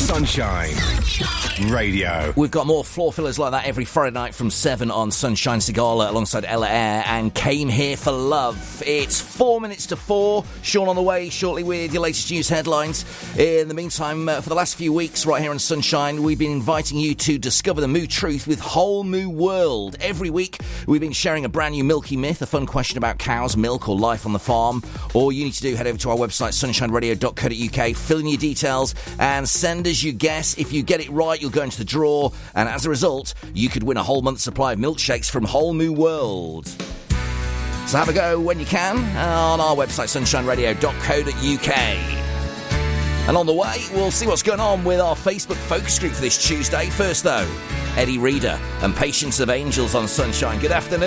Sunshine Radio. We've got more floor fillers like that every Friday night from 7 on Sunshine Sigala alongside Ella Eyre and Came Here for Love. It's 4 minutes to 4. Sean on the way shortly with your latest news headlines. In the meantime, for the last few weeks right here on Sunshine, we've been inviting you to discover the moo truth with Whole Moo World. Every week, we've been sharing a brand new milky myth, a fun question about cows, milk or life on the farm. All you need to do, head over to our website, sunshineradio.co.uk, fill in your details and send us your guess. If you get it right, you'll go into the draw, and as a result, you could win a whole month's supply of milkshakes from Whole Moo World. So have a go when you can on our website, sunshineradio.co.uk. And on the way, we'll see what's going on with our Facebook focus group for this Tuesday. First, though, Eddie Reader and Patience of Angels on Sunshine. Good afternoon.